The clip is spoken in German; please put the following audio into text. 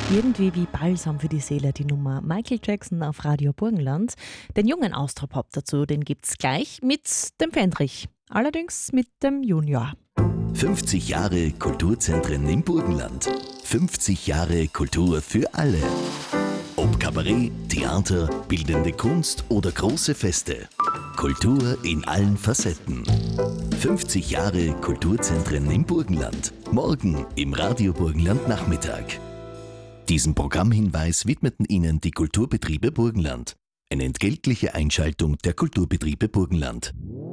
Irgendwie wie Balsam für die Seele die Nummer Michael Jackson auf Radio Burgenland. Den jungen Austropop dazu, den gibt's gleich mit dem Fendrich. Allerdings mit dem Junior. 50 Jahre Kulturzentren im Burgenland. 50 Jahre Kultur für alle. Ob Kabarett, Theater, bildende Kunst oder große Feste. Kultur in allen Facetten. 50 Jahre Kulturzentren im Burgenland. Morgen im Radio Burgenland Nachmittag. Diesen Programmhinweis widmeten Ihnen die Kulturbetriebe Burgenland. Eine entgeltliche Einschaltung der Kulturbetriebe Burgenland.